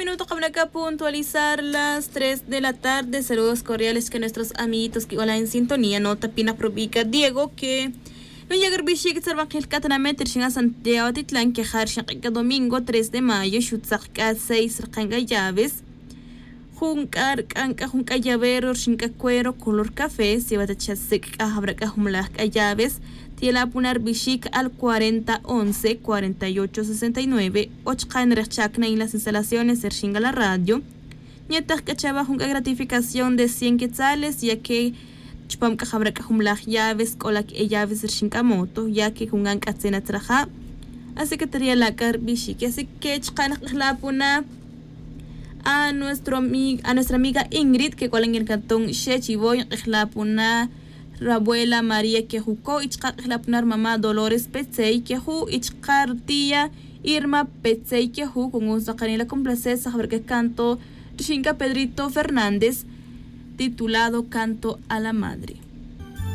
minutos para acá puntualizar las 3 de la tarde. Saludos cordiales que nuestros amiguitos que hola en sintonía. Nota Pina Probica Diego que no llega el bichi que se va a quedar catanamente en Santiago Titlán que harshan que domingo 3 de mayo shutzak 6 ranga llaves. Junkar kanka junka llavero shinka cuero color café se va a echar seca habrá humlas llaves. Tiela punar bishik al 4011 4869 ochkan rechakna en las instalaciones de Shinga la radio. Nietas que chava junka gratificación de 100 quetzales ya que chupam kahabra kahumlaj llaves kolak llaves de Shinka moto ya que jungan katsena traja. Así que tería la car bishik así que chkan la puna a nuestra amiga Ingrid que cual en el cantón Shechiboy la puna la abuela María que jugó ichkar la punar mamá Dolores Petzey que jugó ichkar tía Irma Petzey que jugó con un sacanila complacencia a que canto Shinka Pedrito Fernández titulado Canto a la Madre.